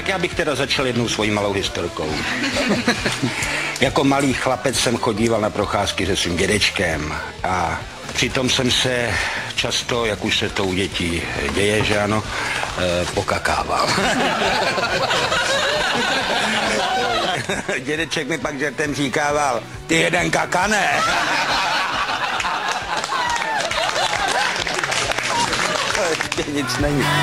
já bych teda začal jednou svojí malou historkou. Jako malý chlapec jsem chodíval na procházky se svým dědečkem a přitom jsem se často, jak už se to u dětí děje, že ano, pokakával. Dědeček mi pak žertem říkával, ty jeden kakane. Nic není.